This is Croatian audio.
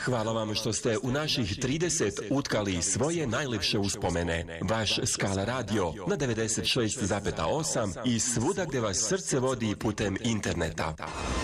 Hvala vam što ste u naših 30 utkali svoje najlepše uspomene. Vaš Skala radio na 96,8 i svuda gde vas srce vodi putem interneta.